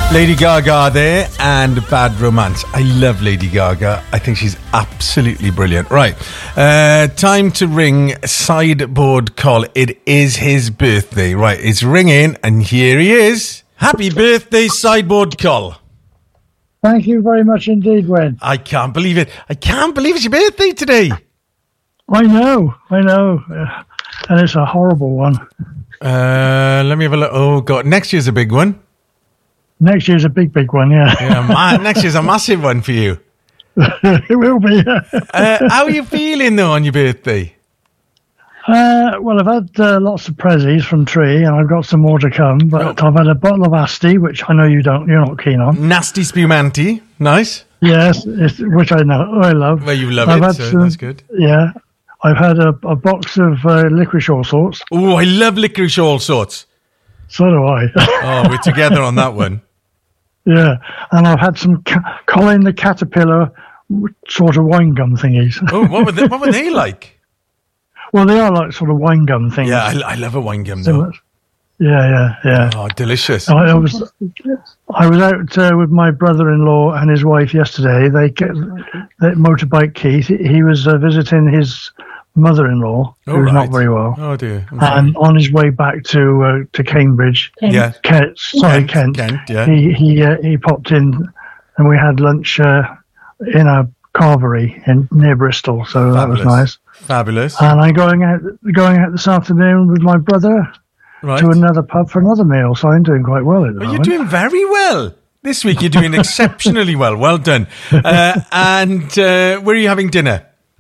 Lady Gaga there and Bad Romance. I love Lady Gaga. I think she's absolutely brilliant. Right, time to ring Sideboard Col. It is his birthday. Right, it's ringing and here he is. Happy birthday, Sideboard Col. Thank you very much indeed, Wen. I can't believe it. I can't believe it's your birthday today. I know. And it's a horrible one. Let me have a look. Oh, God. Next year's a big one. Next year's a big one, yeah. Next year's a massive one for you. It will be. How are you feeling, though, on your birthday? Well, I've had lots of prezzies from Tree, and I've got some more to come. But I've had a bottle of Asti, which I know you're not keen on. Nasty Spumante. Nice. Yes, which I know. I love. Well, you love it, so that's good. Yeah. I've had a box of licorice all sorts. Oh, I love licorice all sorts. So do I. Oh, we're together on that one. Yeah, and I've had some Colin the Caterpillar sort of wine gum thingies. Oh, what were they like? Well, they are like sort of wine gum things. Yeah, I love a wine gum though. Yeah. Oh, delicious. I was out with my brother-in-law and his wife yesterday. They motorbike Keith. He was visiting his mother-in-law, who's not very well. Oh dear. And on his way back to Cambridge, Kent. Kent. Yeah. He popped in, and we had lunch in a carvery near Bristol. So that was nice. Fabulous. And I'm going out this afternoon with my brother to another pub for another meal. So I'm doing quite well at the moment. You're doing very well. This week you're doing exceptionally well. Well done. And where are you having dinner?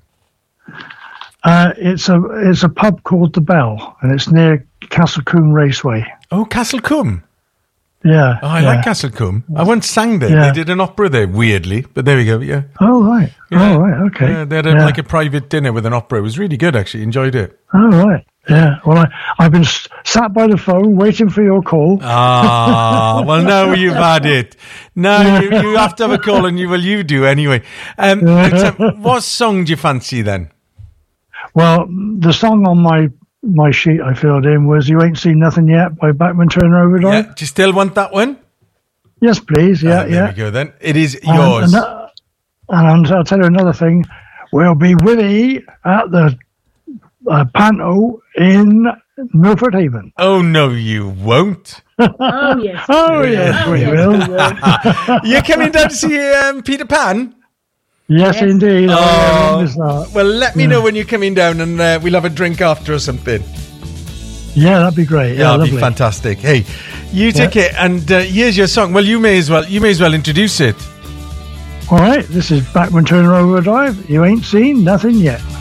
It's a pub called The Bell, and it's near Castlecombe Raceway. Oh, Castlecombe. Yeah. Oh, I like Castlecombe. I once sang there. Yeah. They did an opera there, weirdly, but there we go. Yeah. Oh right. Yeah. Oh right. Okay. They had like a private dinner with an opera. It was really good, actually. Enjoyed it. Oh right. Yeah. Well, I've been sat by the phone waiting for your call. Ah, well, now you've had it. Now you have to have a call, and you do anyway. What song do you fancy then? Well, the song on my sheet I filled in was "You Ain't Seen Nothing Yet" by Bachman Turner Overdrive. Yeah. Do you still want that one? Yes, please. Yeah, There we go then. It is yours. And I'll tell you another thing. We'll be with you at the Panto in Milford Haven. Oh, no, you won't. Oh, yes. Oh, yes, we will. You're coming down to see Peter Pan? Yes, indeed. Well, let me know when you're coming down, and we'll have a drink after or something. Yeah, that'd be great. Yeah, that'd be fantastic. Hey, you take it, and here's your song. Well, you may as well introduce it. All right, this is Bachman Turner Overdrive. You ain't seen nothing yet.